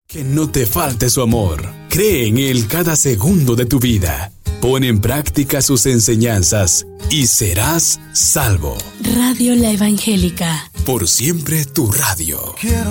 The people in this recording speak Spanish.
Que no te falte su amor. Cree en Él cada segundo de tu vida. Pon en práctica sus enseñanzas y serás salvo. Radio La Evangélica. Por siempre tu radio.